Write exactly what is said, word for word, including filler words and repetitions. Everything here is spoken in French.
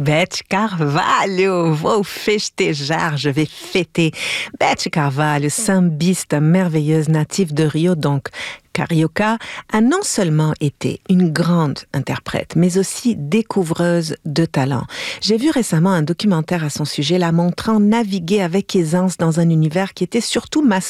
Beth Carvalho, vou festejar, je vais fêter. Beth Carvalho, sambiste merveilleuse native de Rio, donc Carioca, a non seulement été une grande interprète, mais aussi découvreuse de talent. J'ai vu récemment un documentaire à son sujet la montrant naviguer avec aisance dans un univers qui était surtout masculin.